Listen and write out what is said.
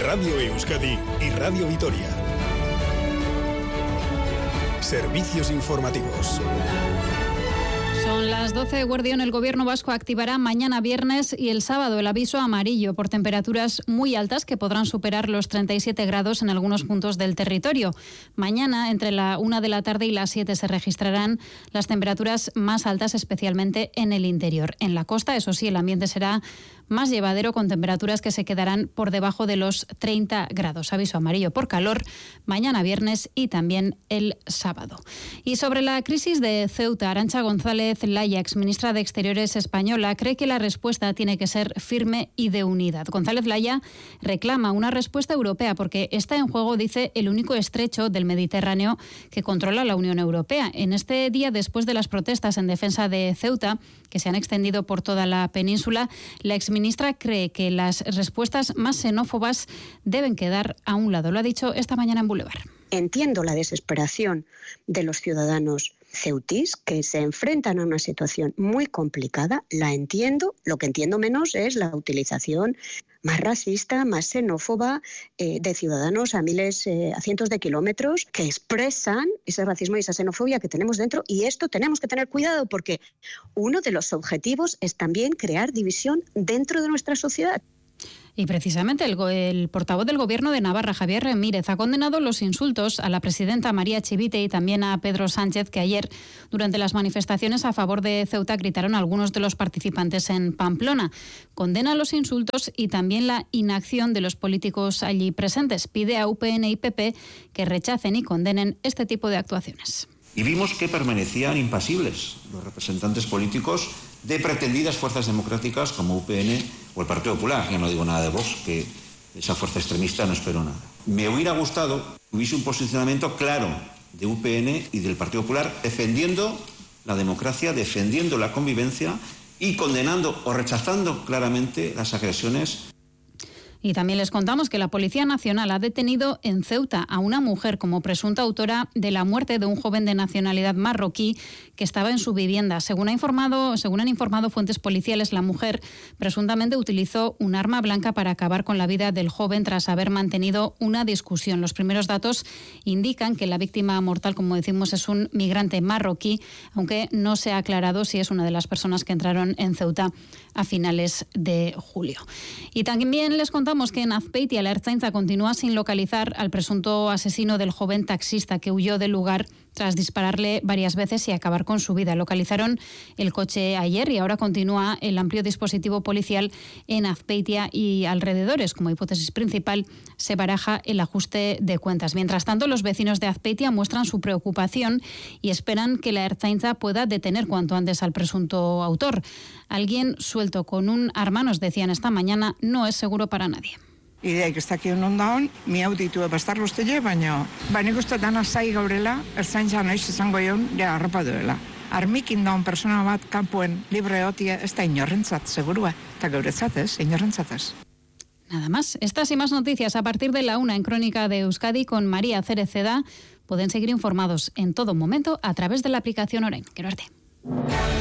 Radio Euskadi y Radio Vitoria. Servicios informativos. Son las 12, Guardión. El Gobierno vasco activará mañana viernes y el sábado el aviso amarillo por temperaturas muy altas que podrán superar los 37 grados en algunos puntos del territorio. Mañana, entre la 1 de la tarde y las 7, se registrarán las temperaturas más altas, especialmente en el interior. En la costa, eso sí, el ambiente será más llevadero, con temperaturas que se quedarán por debajo de los 30 grados. Aviso amarillo por calor mañana viernes y también el sábado. Y sobre la crisis de Ceuta, Arantxa González Laya, exministra de Exteriores española, cree que la respuesta tiene que ser firme y de unidad. González Laya reclama una respuesta europea porque está en juego, dice, el único estrecho del Mediterráneo que controla la Unión Europea. En este día, después de las protestas en defensa de Ceuta, que se han extendido por toda la península, la exministra cree que las respuestas más xenófobas deben quedar a un lado. Lo ha dicho esta mañana en Boulevard. Entiendo la desesperación de los ciudadanos ceutís que se enfrentan a una situación muy complicada, la entiendo. Lo que entiendo menos es la utilización más racista, más xenófoba de ciudadanos a cientos de kilómetros que expresan ese racismo y esa xenofobia que tenemos dentro, y esto tenemos que tener cuidado porque uno de los objetivos es también crear división dentro de nuestra sociedad. Y precisamente el portavoz del Gobierno de Navarra, Javier Remírez, ha condenado los insultos a la presidenta María Chivite y también a Pedro Sánchez, que ayer, durante las manifestaciones a favor de Ceuta, gritaron a algunos de los participantes en Pamplona. Condena los insultos y también la inacción de los políticos allí presentes. Pide a UPN y PP que rechacen y condenen este tipo de actuaciones. Y vimos que permanecían impasibles los representantes políticos de pretendidas fuerzas democráticas como UPN o el Partido Popular. Ya no digo nada de Vox, que esa fuerza extremista no espero nada. Me hubiera gustado que hubiese un posicionamiento claro de UPN y del Partido Popular defendiendo la democracia, defendiendo la convivencia y condenando o rechazando claramente las agresiones. Y también les contamos que la Policía Nacional ha detenido en Ceuta a una mujer como presunta autora de la muerte de un joven de nacionalidad marroquí que estaba en su vivienda. Según han informado fuentes policiales, la mujer presuntamente utilizó un arma blanca para acabar con la vida del joven tras haber mantenido una discusión. Los primeros datos indican que la víctima mortal, como decimos, es un migrante marroquí, aunque no se ha aclarado si es una de las personas que entraron en Ceuta a finales de julio. Y también les contamos que en Azpeitia la Ertzaintza continúa sin localizar al presunto asesino del joven taxista que huyó del lugar tras dispararle varias veces y acabar con su vida. Localizaron el coche ayer y ahora continúa el amplio dispositivo policial en Azpeitia y alrededores. Como hipótesis principal se baraja el ajuste de cuentas. Mientras tanto, los vecinos de Azpeitia muestran su preocupación y esperan que la Ertzaintza pueda detener cuanto antes al presunto autor. Alguien suelto con un arma, nos decían esta mañana, no es seguro para nadie. Ideak ez dakien ondaon, miau ditu bastarruztele, baina nik uste dana zai gaurela, ertzaintza noiz izango egon, ja harrapa duela. Armikin daun persona bat kanpoen libre otia ez da inorrentzat, segurua. Eta gauretzat ez, inorrentzat ez. Nada más. Estas y más noticias a partir de la 1 en Crónica de Euskadi con María Cereceda. Pueden seguir informados en todo momento a través de la aplicación Oren. Quiero verte.